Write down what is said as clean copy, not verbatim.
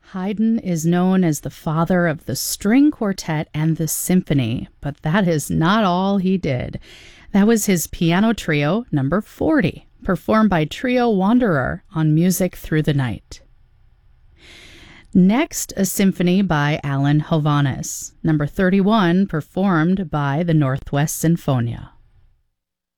Haydn is known as the father of the string quartet and the symphony, but that is not all he did. That was his piano trio, number 40, performed by Trio Wanderer on Music Through the Night. Next, a symphony by Alan Hovhaness, number 31, performed by the Northwest Sinfonia.